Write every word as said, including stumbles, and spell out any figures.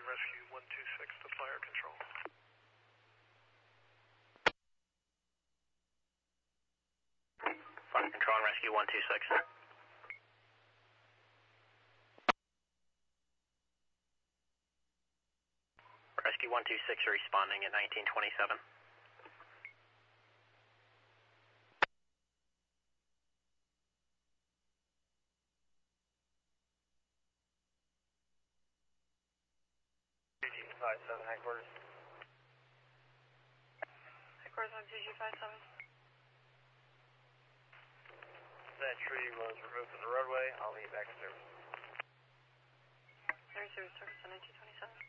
Rescue one two six to fire control. Fire control and Rescue one two six. Rescue one two six responding at nineteen twenty-seven. five seven, headquarters. Headquarters on two G five seven. That tree was removed from the roadway. I'll leave back in service. They're in service, service on nineteen twenty-seven.